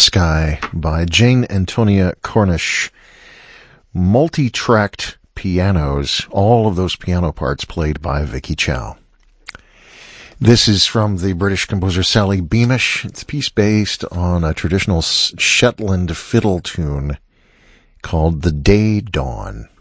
Sky by Jane Antonia Cornish. Multi-tracked pianos, all of those piano parts played by Vicky Chow. This is from the British composer Sally Beamish. It's a piece based on a traditional Shetland fiddle tune called The Day Dawn.